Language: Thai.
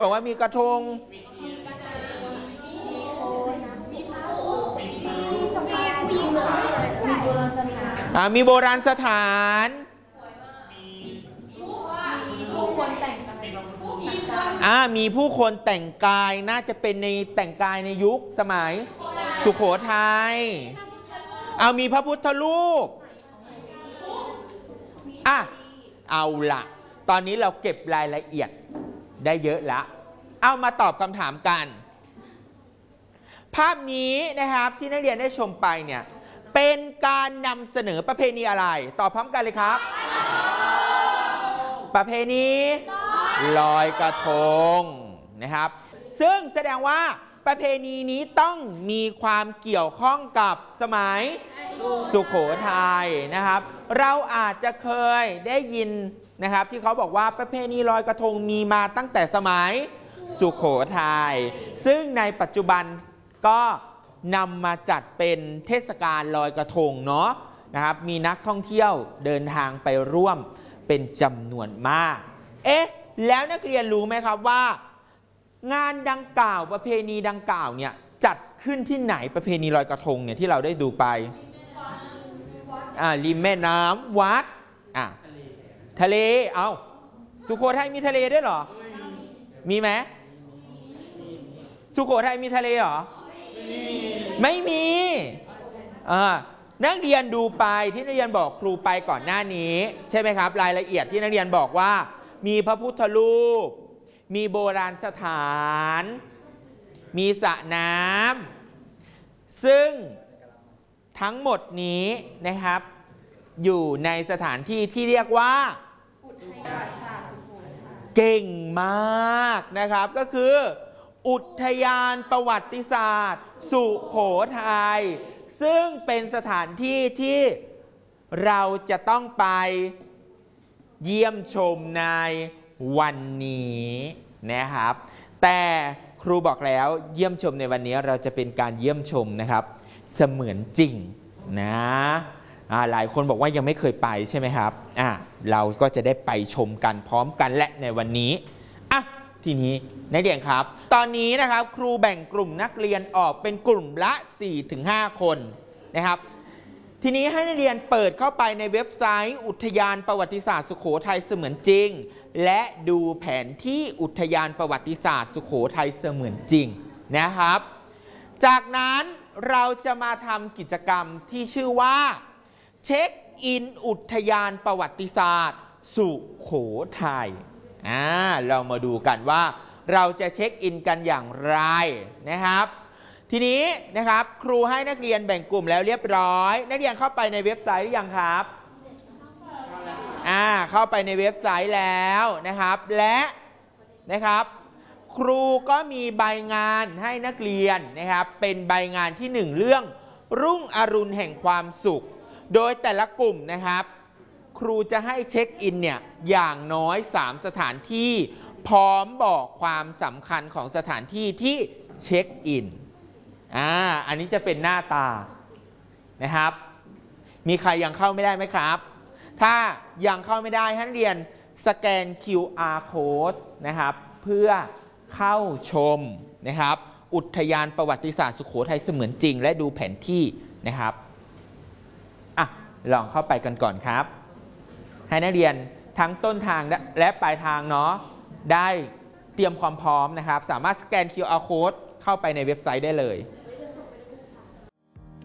บอกว่ามีกระทงมีโบราณสถานมีผู้คนแต่งกายน่าจะเป็นในแต่งกายในยุคสมัยสุโขทัยมีพระพุทธรูปเอาละตอนนี้เราเก็บรายละเอียดได้เยอะละเอามาตอบคำถามกันภาพนี้นะครับที่นักเรียนได้ชมไปเนี่ยเป็นการนำเสนอประเพณีอะไรตอบพร้อมกันเลยครับประเพณีลอยกระทงนะครับซึ่งแสดงว่าประเพณีนี้ต้องมีความเกี่ยวข้องกับสมัยสุโขทัยนะครับเราอาจจะเคยได้ยินนะครับที่เขาบอกว่าประเพณีลอยกระทงมีมาตั้งแต่สมัยสุโขทัยซึ่งในปัจจุบันก็นำมาจัดเป็นเทศกาลลอยกระทงเนาะนะครับมีนักท่องเที่ยวเดินทางไปร่วมเป็นจำนวนมากแล้วนักเรียนรู้ไหมครับว่างานดังกล่าวประเพณีดังกล่าวเนี่ยจัดขึ้นที่ไหนประเพณีลอยกระทงเนี่ยที่เราได้ดูไปริมแม่น้ำวัดทะเลสุโขทัยมีทะเลด้วยเหรอมีไหมสุโขทัยมีทะเลเหรอไม่มีนักเรียนดูไปที่นักเรียนบอกครูไปก่อนหน้านี้ใช่ไหมครับรายละเอียดที่นักเรียนบอกว่ามีพระพุทธรูปมีโบราณสถานมีสระน้ำซึ่งทั้งหมดนี้นะครับอยู่ในสถานที่ที่เรียกว่าเก่งมากนะครับก็คืออุทยานประวัติศาสตร์สุโขทัยซึ่งเป็นสถานที่ที่เราจะต้องไปเยี่ยมชมในวันนี้นะครับแต่ครูบอกแล้วเยี่ยมชมในวันนี้เราจะเป็นการเยี่ยมชมนะครับเสมือนจริงนะหลายคนบอกว่ายังไม่เคยไปใช่ไหมครับเราก็จะได้ไปชมกันพร้อมกันและในวันนี้ทีนี้นักเรียนครับตอนนี้นะครับครูแบ่งกลุ่มนักเรียนออกเป็นกลุ่มละ 4-5 คนนะครับทีนี้ให้นักเรียนเปิดเข้าไปในเว็บไซต์อุทยานประวัติศาสตร์สุโขทัยเสมือนจริงและดูแผนที่อุทยานประวัติศาสตร์สุโขทัยเสมือนจริงนะครับจากนั้นเราจะมาทำกิจกรรมที่ชื่อว่าเช็คอินอุทยานประวัติศาสตร์สุโขทัยเรามาดูกันว่าเราจะเช็คอินกันอย่างไรนะครับทีนี้นะครับครูให้นักเรียนแบ่งกลุ่มแล้วเรียบร้อยนักเรียนเข้าไปในเว็บไซต์หรือยังครับเข้าไปในเว็บไซต์แล้วนะครับและนะครับครูก็มีใบงานให้นักเรียนนะครับเป็นใบงานที่1เรื่องรุ่งอรุณแห่งความสุขโดยแต่ละกลุ่มนะครับครูจะให้เช็คอินเนี่ยอย่างน้อย3สถานที่พร้อมบอกความสำคัญของสถานที่ที่เช็คอินอันนี้จะเป็นหน้าตานะครับมีใครยังเข้าไม่ได้ไหมครับถ้ายังเข้าไม่ได้ให้นักเรียนสแกน QR code นะครับเพื่อเข้าชมนะครับอุทยานประวัติศาสตร์สุโขทัยเสมือนจริงและดูแผนที่นะครับลองเข้าไปกันก่อนครับให้นักเรียนทั้งต้นทางและปลายทางเนาะได้เตรียมความพร้อมนะครับสามารถสแกน QR code เข้าไปในเว็บไซต์ได้เลย